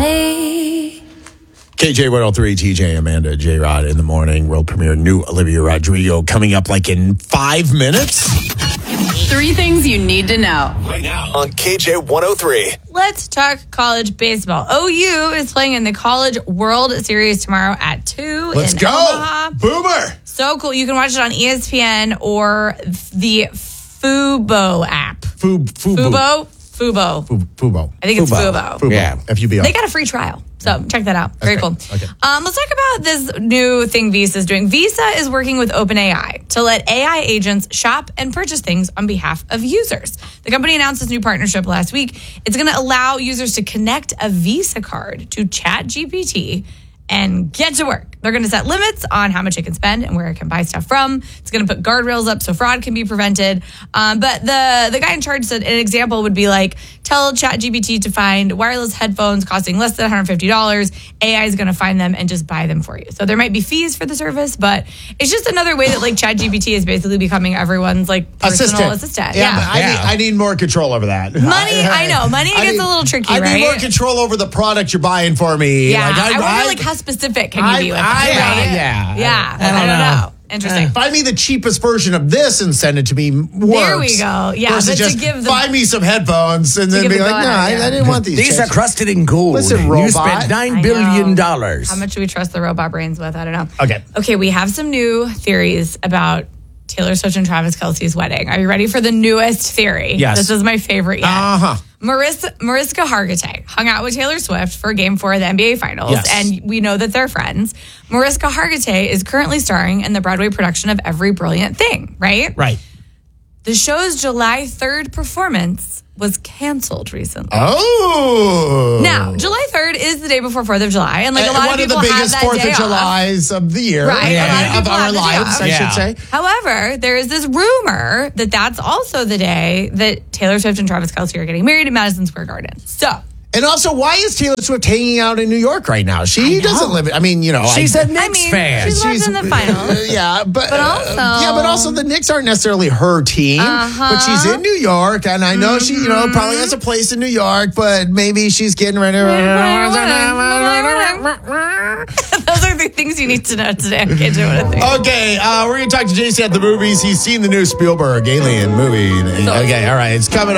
me. KJ 103, TJ, Amanda, J-Rod in the morning. World premiere, new Olivia Rodrigo coming up like in 5 minutes. 3 things you need to know. Right now on KJ 103. Let's talk college baseball. OU is playing in the College World Series tomorrow at 2 Let's in go. Omaha. Boomer. So cool. You can watch it on ESPN or the Fubo app. Fubo. I think it's Fubo. Yeah. F-U-B-O. They got a free trial. So check that out. Very cool. Okay. Let's talk about this new thing Visa is doing. Visa is working with OpenAI to let AI agents shop and purchase things on behalf of users. The company announced this new partnership last week. It's going to allow users to connect a Visa card to ChatGPT and get to work. They're going to set limits on how much it can spend and where it can buy stuff from. It's going to put guardrails up so fraud can be prevented. But the guy in charge said an example would be like, tell ChatGPT to find wireless headphones costing less than $150. AI is going to find them and just buy them for you. So there might be fees for the service, but it's just another way that like ChatGPT is basically becoming everyone's like personal assistant. Yeah. I need more control over that. Money, I know. Money gets a little tricky, right? I need more control over the product you're buying for me. Yeah. I wonder like how specific can you be with it? Yeah. I don't know. Interesting. Find me the cheapest version of this and send it to me. Works. There we go. Yeah, versus but just to give the, find me some headphones and then be like, no, I didn't want these. These are crusted in gold. Listen, robot. You spent $9 billion. How much do we trust the robot brains with? I don't know. Okay, we have some new theories about Taylor Swift and Travis Kelce's wedding. Are you ready for the newest theory? Yes. This is my favorite yet. Uh-huh. Mariska Hargitay hung out with Taylor Swift for Game 4 of the NBA Finals, and we know that they're friends. Mariska Hargitay is currently starring in the Broadway production of Every Brilliant Thing, right? Right. The show's July 3rd performance was canceled recently. Oh. Now, July 3rd is the day before 4th of July, and like a lot of people one of the biggest have that 4th day of Julys of the year. Right. A lot of people of our have the day lives, off. I should say. However, there is this rumor that that's also the day that Taylor Swift and Travis Kelce are getting married at Madison Square Garden. So... And also, why is Taylor Swift hanging out in New York right now? She doesn't live. I mean, you know, she's a Knicks fan. She's in the finals. but also the Knicks aren't necessarily her team. But she's in New York, and I know she, probably has a place in New York. But maybe she's getting ready. Those are the things you need to know today. Okay, we're gonna talk to JC at the movies. He's seen the new Spielberg Alien movie. Okay, all right, it's coming up.